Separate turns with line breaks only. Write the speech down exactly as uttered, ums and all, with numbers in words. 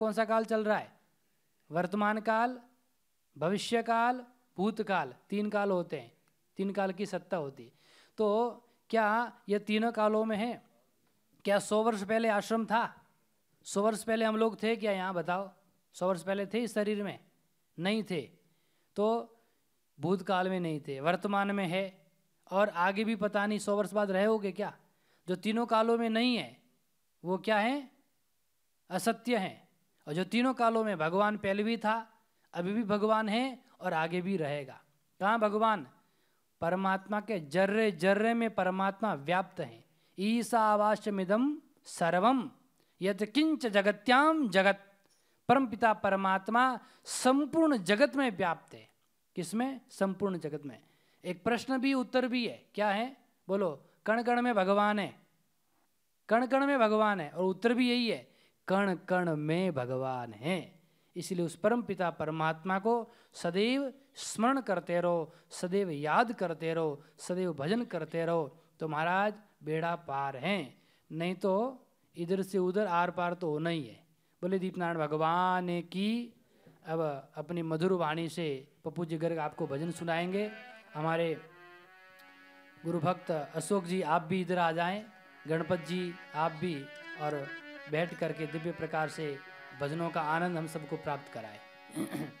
कौन सा काल चल रहा है? वर्तमान काल, भविष्य काल, भूतकाल, तीन काल होते हैं, तीन काल की सत्ता होती है। तो क्या ये तीनों कालों में है? क्या सौ वर्ष पहले आश्रम था? सौ वर्ष पहले हम लोग थे क्या? यहाँ बताओ, सौ वर्ष पहले थे इस शरीर में? नहीं थे। तो भूतकाल में नहीं थे, वर्तमान में है, और आगे भी पता नहीं सौ वर्ष बाद रहोगे क्या? जो तीनों कालों में नहीं है वो क्या है? असत्य है। और जो तीनों कालों में भगवान पहले भी था, अभी भी भगवान है और आगे भी रहेगा। कहाँ भगवान? परमात्मा के जर्रे जर्रे में परमात्मा व्याप्त है। ईशावास्यमिदं सर्वम यत् किंच जगत्याम जगत। परमपिता परमात्मा संपूर्ण जगत में व्याप्त है। किसमें? संपूर्ण जगत में। एक प्रश्न भी उत्तर भी है, क्या है? बोलो। कण कण में भगवान है, कण कण में भगवान है, और उत्तर भी यही है, कण कण में भगवान है। इसलिए उस परम पिता परमात्मा को सदैव स्मरण करते रहो, सदैव याद करते रहो, सदैव भजन करते रहो, तो महाराज बेड़ा पार है। नहीं तो इधर से उधर आर पार तो होना ही है। बोले दीपनारायण भगवान की। अब अपनी मधुर वाणी से पप्पू जी गर्ग आपको भजन सुनाएंगे। हमारे गुरु भक्त अशोक जी आप भी इधर आ जाएं, गणपत जी आप भी, और बैठ करके दिव्य प्रकार से भजनों का आनंद हम सबको प्राप्त कराएं।